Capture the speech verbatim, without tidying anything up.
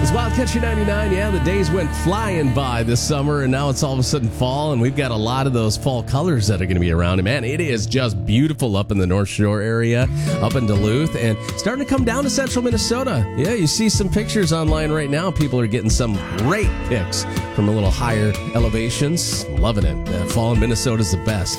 It's Wild Country ninety-nine. Yeah, the days went flying by this summer, and now it's all of a sudden fall, and we've got a lot of those fall colors that are going to be around. And man, it is just beautiful up in the North Shore area, up in Duluth, and starting to come down to central Minnesota. Yeah, you see some pictures online right now. People are getting some great pics from a little higher elevations. Loving it. Uh, fall in Minnesota is the best.